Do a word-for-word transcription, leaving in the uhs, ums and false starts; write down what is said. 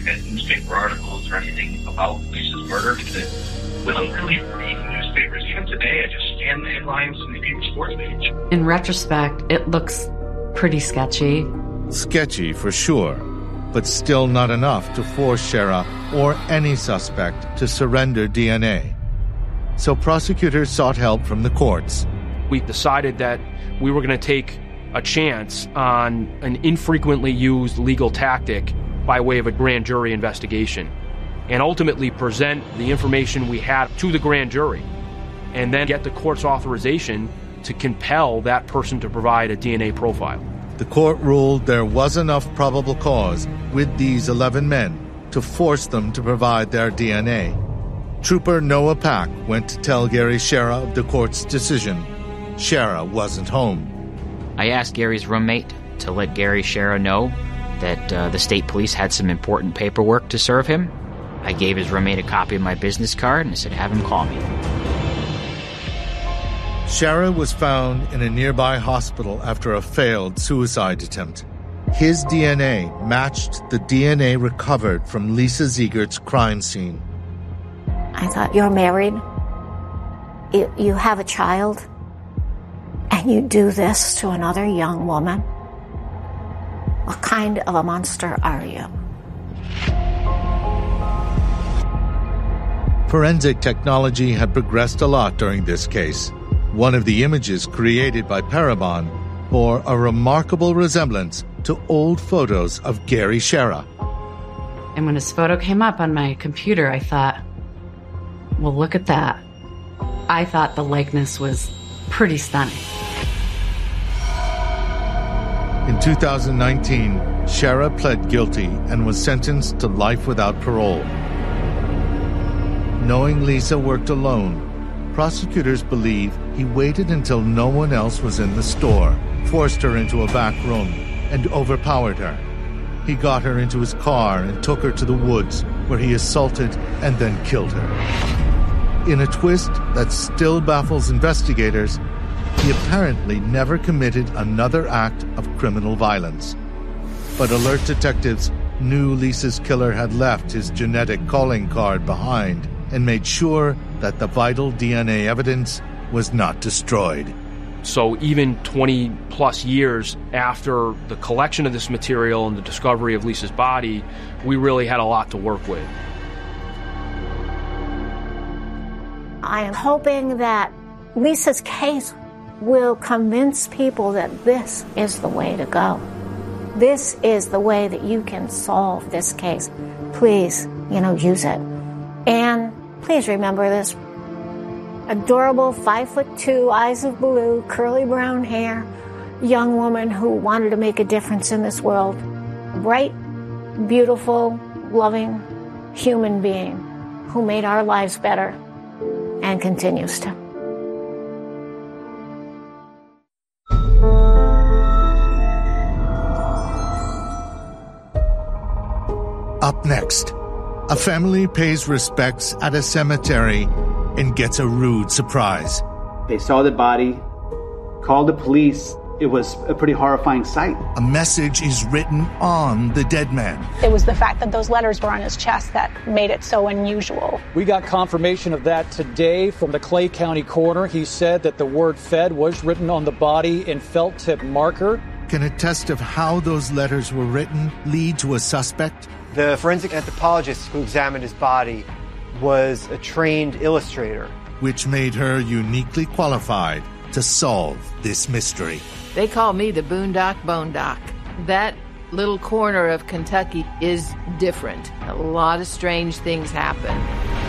at newspaper articles or anything about Lisa's murder, because it, we don't really read newspapers. Even today, I just scan the headlines from the People Sports page. In retrospect, it looks pretty sketchy. Sketchy for sure, but still not enough to force Shera or any suspect to surrender D N A. So prosecutors sought help from the courts. We decided that we were going to take a chance on an infrequently used legal tactic by way of a grand jury investigation, and ultimately present the information we had to the grand jury, and then get the court's authorization to compel that person to provide a D N A profile. The court ruled there was enough probable cause with these eleven men to force them to provide their D N A. Trooper Noah Pack went to tell Gary Shera of the court's decision. Shera wasn't home. I asked Gary's roommate to let Gary Shera know that uh, the state police had some important paperwork to serve him. I gave his roommate a copy of my business card and I said, have him call me. Shera was found in a nearby hospital after a failed suicide attempt. His D N A matched the D N A recovered from Lisa Ziegert's crime scene. I thought, you're married, you, you have a child, and you do this to another young woman? What kind of a monster are you? Forensic technology had progressed a lot during this case. One of the images created by Parabon bore a remarkable resemblance to old photos of Gary Shera. And when his photo came up on my computer, I thought, well, look at that. I thought the likeness was pretty stunning. In two thousand nineteen, Shera pled guilty and was sentenced to life without parole. Knowing Lisa worked alone, prosecutors believe he waited until no one else was in the store, forced her into a back room, and overpowered her. He got her into his car and took her to the woods, where he assaulted and then killed her. In a twist that still baffles investigators, he apparently never committed another act of criminal violence. But alert detectives knew Lisa's killer had left his genetic calling card behind and made sure that the vital D N A evidence was not destroyed. So even twenty plus years after the collection of this material and the discovery of Lisa's body, we really had a lot to work with. I am hoping that Lisa's case will convince people that this is the way to go. This is the way that you can solve this case. Please, you know, use it. And please remember this adorable five foot two, eyes of blue, curly brown hair, young woman who wanted to make a difference in this world. Bright, beautiful, loving human being who made our lives better and continues to. Up next, a family pays respects at a cemetery and gets a rude surprise. They saw the body, called the police. It was a pretty horrifying sight. A message is written on the dead man. It was the fact that those letters were on his chest that made it so unusual. We got confirmation of that today from the Clay County coroner. He said that the word Fed was written on the body in felt tip marker. Can a test of how those letters were written lead to a suspect? The forensic anthropologist who examined his body was a trained illustrator, which made her uniquely qualified to solve this mystery. They call me the Boondock Bone Doc. That little corner of Kentucky is different. A lot of strange things happen.